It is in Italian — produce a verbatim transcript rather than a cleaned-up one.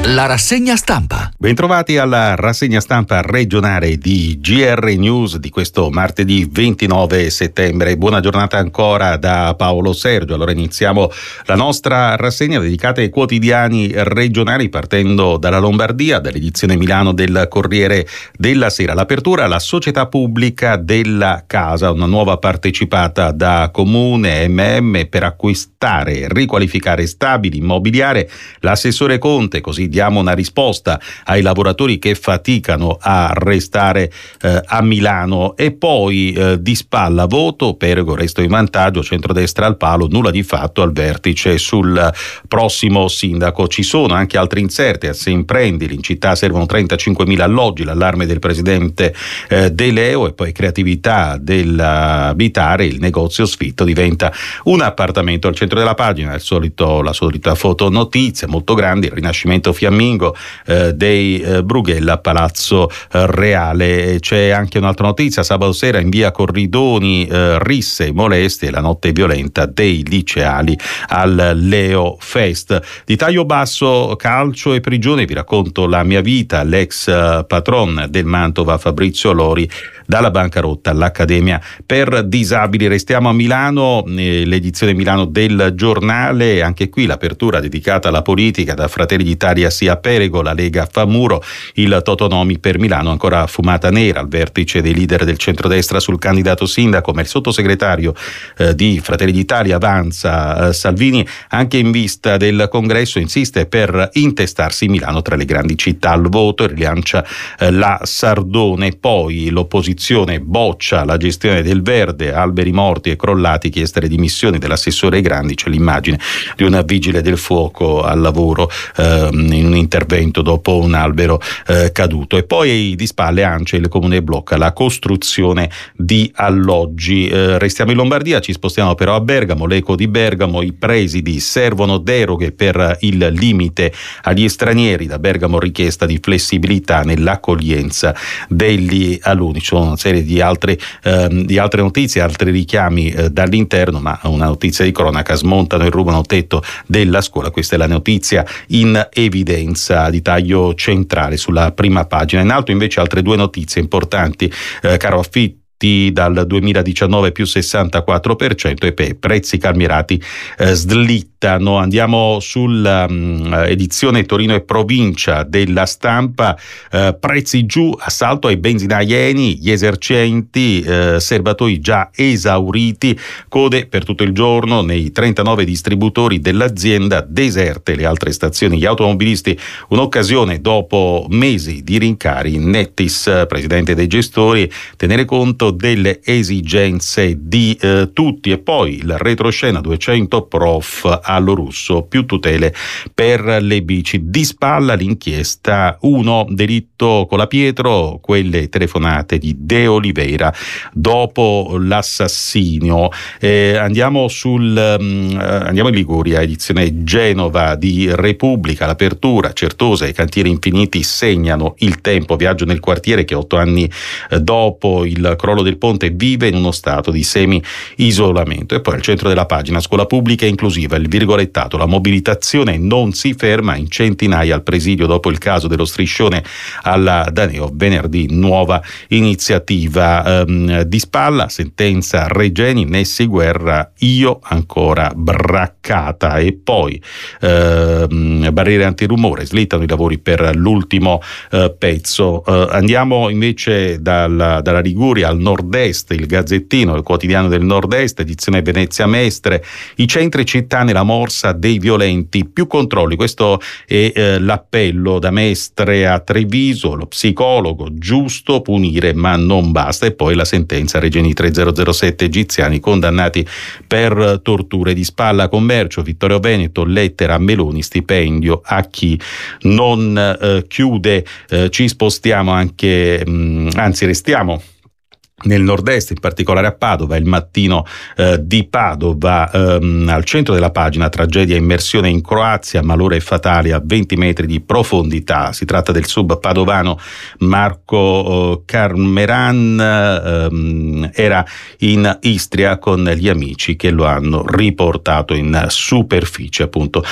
La rassegna stampa. Bentrovati alla rassegna stampa regionale di G R News di questo martedì ventinove settembre. Buona giornata ancora da Paolo Sergio. Allora iniziamo la nostra rassegna dedicata ai quotidiani regionali partendo dalla Lombardia, dall'edizione Milano del Corriere della Sera. L'apertura alla società pubblica della casa, una nuova partecipata da Comune M M per acquistare e riqualificare stabili immobiliare. L'assessore Conte, così diamo una risposta ai lavoratori che faticano a restare eh, a Milano. E poi eh, di spalla voto, Perego resto in vantaggio, centrodestra al palo, nulla di fatto al vertice sul prossimo sindaco. Ci sono anche altri inserti, a se imprendili, in città servono trentacinquemila alloggi, l'allarme del presidente eh, De Leo, e poi creatività dell'abitare, il negozio sfitto diventa un appartamento. Al centro della pagina il solito, la solita foto notizia molto grandi, il rinascimento fiammingo eh, dei eh, Brughella a Palazzo eh, Reale. C'è anche un'altra notizia: sabato sera in via Corridoni eh, risse e molestie, la notte violenta dei liceali al Leo Fest. Di taglio basso calcio e prigione, vi racconto la mia vita, l'ex eh, patron del Mantova Fabrizio Lori, dalla bancarotta all'Accademia per disabili. Restiamo a Milano, eh, l'edizione Milano del Giornale, anche qui l'apertura dedicata alla politica, da Fratelli d'Italia sia Perego, la Lega fa muro, il Totonomi per Milano ancora fumata nera al vertice dei leader del centrodestra sul candidato sindaco, ma il sottosegretario eh, di Fratelli d'Italia Avanza eh, Salvini, anche in vista del congresso, insiste per intestarsi Milano tra le grandi città al voto e rilancia eh, la Sardone. Poi l'opposizione boccia la gestione del Verde, alberi morti e crollati, chieste le dimissioni dell'assessore Grandi. C'è l'immagine di una vigile del fuoco al lavoro eh, in un intervento dopo un albero eh, caduto. E poi di spalle ANCE, il comune blocca la costruzione di alloggi. Eh, restiamo in Lombardia, ci spostiamo però a Bergamo, l'eco di Bergamo, i presidi servono deroghe per il limite agli stranieri, da Bergamo richiesta di flessibilità nell'accoglienza degli alunni. Ci sono una serie di altre, ehm, di altre notizie, altri richiami eh, dall'interno, ma una notizia di cronaca: smontano e rubano tetto della scuola. Questa è la notizia in evidenza di taglio centrale sulla prima pagina. In alto invece altre due notizie importanti: eh, caro affitti dal duemiladiciannove più sessantaquattro per cento e pe- prezzi calmierati eh, slittano. Andiamo sulla um, edizione Torino e provincia della Stampa, eh, prezzi giù, assalto ai benzinai Eni, gli esercenti, eh, serbatoi già esauriti, code per tutto il giorno nei trentanove distributori dell'azienda, deserte le altre stazioni. Gli automobilisti un'occasione dopo mesi di rincari. Nettis, presidente dei gestori, tenere conto delle esigenze di eh, tutti. E poi il retroscena duecento prof allo russo, più tutele per le bici. Di spalla l'inchiesta uno, delitto Colapietro, quelle telefonate di De Oliveira dopo l'assassinio. Eh, andiamo sul um, andiamo in Liguria, edizione Genova di Repubblica, l'apertura Certosa, i cantieri infiniti segnano il tempo, viaggio nel quartiere che otto anni eh, dopo il crollo del ponte vive in uno stato di semi-isolamento. E poi al centro della pagina scuola pubblica inclusiva, il virgolettato: la mobilitazione non si ferma, in centinaia al presidio dopo il caso dello striscione alla Daneo, venerdì nuova iniziativa. Ehm, di spalla sentenza Regeni, Nessi Guerra, io ancora braccata. E poi ehm, barriere antirumore, slittano i lavori per l'ultimo eh, pezzo. Eh, andiamo invece dalla, dalla Liguria al nord-est, il Gazzettino, il quotidiano del nord-est, edizione Venezia Mestre, i centri città nella morsa dei violenti, più controlli. Questo è eh, l'appello da Mestre a Treviso, lo psicologo: giusto punire ma non basta. E poi la sentenza Regeni tremilazerosette egiziani condannati per torture. Di spalla commercio, Vittorio Veneto, lettera a Meloni, stipendio a chi non eh, chiude. Eh, ci spostiamo anche, mh, anzi restiamo nel nord-est, in particolare a Padova. Il Mattino eh, di Padova, ehm, al centro della pagina, tragedia immersione in Croazia, malore fatale a venti metri di profondità. Si tratta del sub padovano Marco eh, Carmeran, ehm, era in Istria con gli amici che lo hanno riportato in superficie, appunto